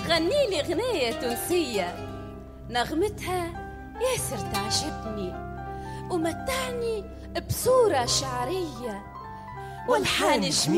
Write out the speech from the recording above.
غني لي غنية تونسية نغمتها ياسر تعجبني ومتعني بصورة شعرية والحان جميل